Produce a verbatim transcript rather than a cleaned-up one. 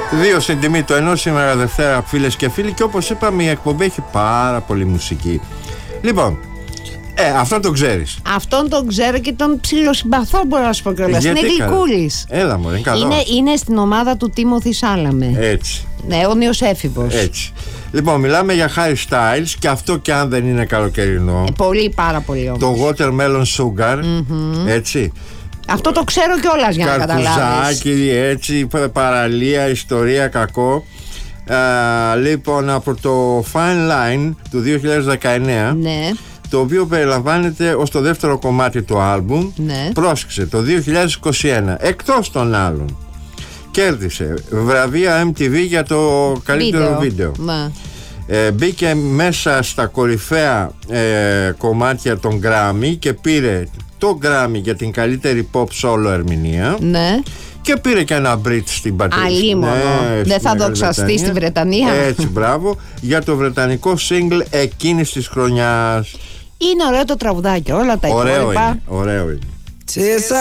Δύο στην τιμή του ενός σήμερα Δευτέρα, φίλες και φίλοι, και όπως είπαμε η εκπομπή έχει πάρα πολύ μουσική. Λοιπόν, ε, αυτόν τον ξέρεις. Αυτόν τον ξέρω και τον ψιλοσυμπαθώ, μπορώ να σου πω κιόλας. Είναι γλυκούλης. Έλα μου, είναι καλό. Είναι, είναι στην ομάδα του Τίμωθη Σάλαμε. Έτσι. Ναι, αιώνιος έφηβος. Έτσι. Λοιπόν, μιλάμε για Harry Styles, και αυτό και αν δεν είναι καλοκαιρινό. Ε, πολύ, πάρα πολύ όμως. Το Watermelon Sugar, mm-hmm. έτσι. Αυτό το ξέρω κιόλας, για να καταλάβεις. Καρκουζάκι, έτσι, παραλία, ιστορία, κακό. Α, λοιπόν, από το Fine Line του δύο χιλιάδες δεκαεννέα, ναι, το οποίο περιλαμβάνεται ως το δεύτερο κομμάτι του άλμπουμ, ναι. Πρόσεξε, το δύο χιλιάδες είκοσι ένα, εκτός των άλλων, κέρδισε βραβεία εμ τι βι για το καλύτερο βίντεο, βίντεο. Ε, μπήκε μέσα στα κορυφαία ε, κομμάτια των Grammy και πήρε το Grammy για την καλύτερη pop solo ερμηνεία, ναι. Και πήρε και ένα Brit στην πατρίδα. Αλίμονο. Ναι, δεν θα δοξαστεί στη Βρετανία. Έτσι, μπράβο. Για το βρετανικό single εκείνης της χρονιάς. Είναι ωραίο το τραγουδάκι, όλα τα ωραίο υπόλοιπα. Είναι, ωραίο είναι.